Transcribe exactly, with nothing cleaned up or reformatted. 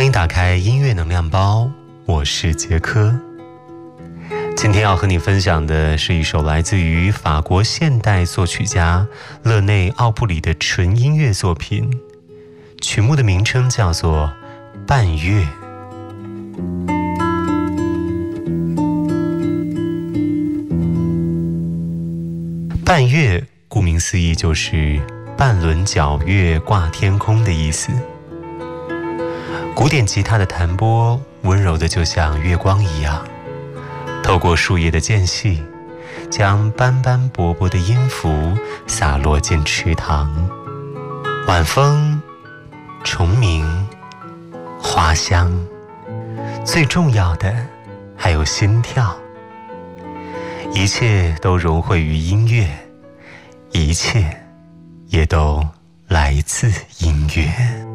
迎打开音乐能量包，我是杰科。今天要和你分享的是一首来自于法国现代作曲家勒内·奥布里的纯音乐作品，曲目的名称叫做《半月》。半月顾名思义就是半轮皎月挂天空的意思。古典吉他的弹拨温柔的就像月光一样，透过树叶的间隙，将斑斑驳驳的音符洒落进池塘。晚风、虫鸣、花香，最重要的还有心跳，一切都融汇于音乐，一切也都来自音乐。